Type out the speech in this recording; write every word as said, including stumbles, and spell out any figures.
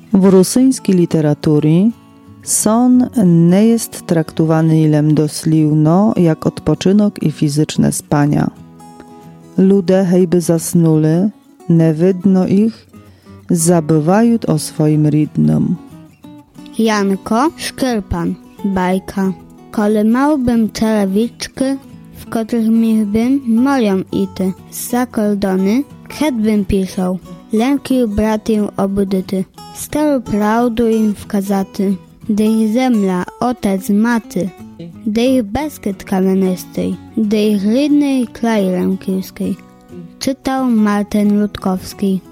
W rusyńskiej literatury son nie jest traktowany ilem doslівно, jak odpoczynok i fizyczne spania. Ludzie hejby zasnuli, nie widno ich, zabywają o swoim rytmie. Janko Szkyrpan, bajka. Kole małbym czelewiczki, w których miałbym moją ity, za kordony, chętbym pisał, lękił bratim obudyty, starą prawdu im wkazaty, dej zemla, otec, maty, dej Beskid kamienistej, dej rydnej klaj rękiewskiej. Czytał Martin Rutkowski.